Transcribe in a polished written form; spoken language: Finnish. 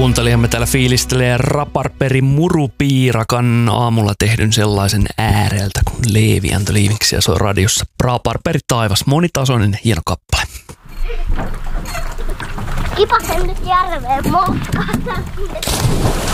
Kuuntelijamme täällä fiilistelee Raparperin Murupiirakan aamulla tehdyn sellaisen ääreltä, kun Leevi antoi liivinksiä soi radiossa. Raparperi taivas, monitasoinen hieno kappale. Kipasen nyt järveen moukkaan.